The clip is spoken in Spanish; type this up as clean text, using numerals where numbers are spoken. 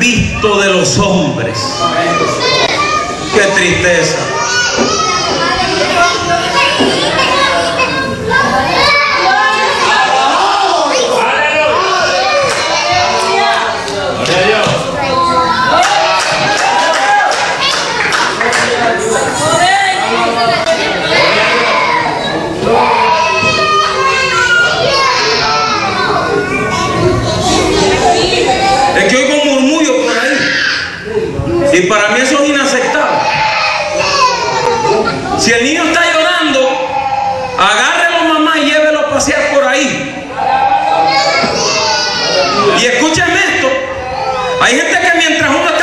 visto de los hombres. Qué tristeza. Es que oigo murmullo por ahí. Y para mí eso es inaceptable. Si el niño está llorando, agárrelo mamá y llévelo a pasear por ahí. Y escúchenme esto. Hay gente que mientras uno está